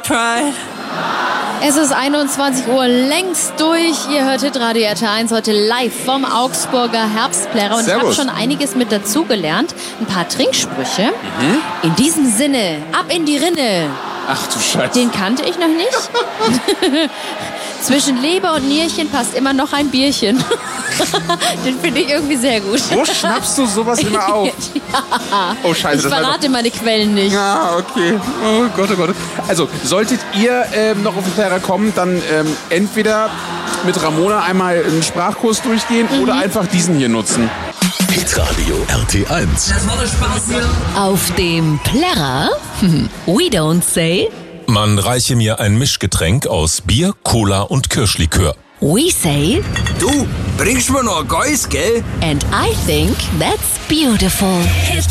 pride. Es ist 21 Uhr, längst durch. Ihr hört Hitradio RT1 heute live vom Augsburger Herbstplärrer. Und ich habe schon einiges mit dazugelernt. Ein paar Trinksprüche. In diesem Sinne, ab in die Rinne. Ach du Scheiße. Den kannte ich noch nicht. Zwischen Leber und Nierchen passt immer noch ein Bierchen. Den finde ich irgendwie sehr gut. Wo schnappst du sowas immer auf? Ja. Oh Scheiße. Ich verrate meine Quellen nicht. Ja, okay. Oh Gott, oh Gott. Also, solltet ihr noch auf den Plärrer kommen, dann entweder mit Ramona einmal einen Sprachkurs durchgehen oder einfach diesen hier nutzen. Hitradio RT1. Das war der Spaß hier. Auf dem Plärrer, we don't say. Man reiche mir ein Mischgetränk aus Bier, Cola und Kirschlikör. We say. Du, bringst mir noch ein Geist, gell? And I think that's beautiful.